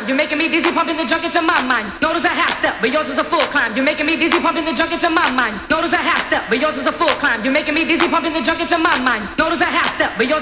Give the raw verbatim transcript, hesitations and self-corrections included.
climb. You're making me dizzy, pumping the junk into my mind. Notice a half step, but yours is a full climb. You're making me dizzy, pumping the junk into my mind. Notice a half step, but yours is a full climb. You're making me dizzy, pumping the junk into my mind. Notice a half step, but yours